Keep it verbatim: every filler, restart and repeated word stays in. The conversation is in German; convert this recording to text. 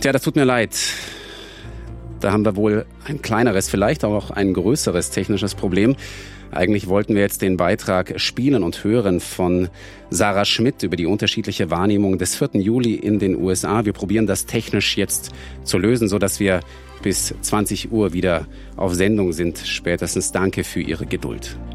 Tja, das tut mir leid. Da haben wir wohl ein kleineres, vielleicht auch ein größeres technisches Problem. Eigentlich wollten wir jetzt den Beitrag spielen und hören von Sarah Schmidt über die unterschiedliche Wahrnehmung des vierten Juli in den U S A. Wir probieren das technisch jetzt zu lösen, sodass wir bis zwanzig Uhr wieder auf Sendung sind. Spätestens danke für Ihre Geduld.